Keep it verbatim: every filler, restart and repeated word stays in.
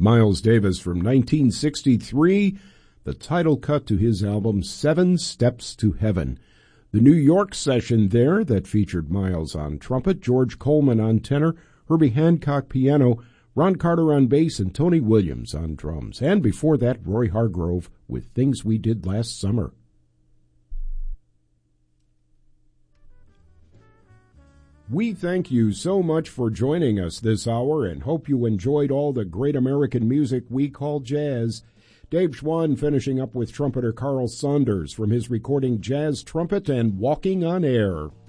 Miles Davis from nineteen sixty-three, the title cut to his album Seven Steps to Heaven. The New York session there that featured Miles on trumpet, George Coleman on tenor, Herbie Hancock piano, Ron Carter on bass, and Tony Williams on drums. And before that, Roy Hargrove with Things We Did Last Summer. We thank you so much for joining us this hour and hope you enjoyed all the great American music we call jazz. Dave Schwann finishing up with trumpeter Carl Saunders from his recording Jazz Trumpet and Walking on Air.